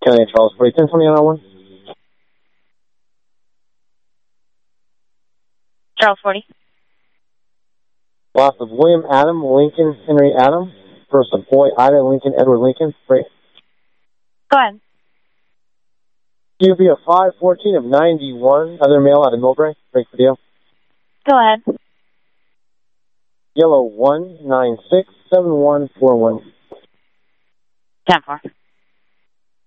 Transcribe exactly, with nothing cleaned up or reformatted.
County Charles, forty, ten twenty on that one. Charles forty. Loss of William Adam, Lincoln, Henry Adam. First of Boy, Ida, Lincoln, Edward Lincoln. Break. Go ahead. Q B of five fourteen of ninety-one. Other male out of Millbrae. Break for deal. Go ahead. Yellow one nine six seven one four one. ten four.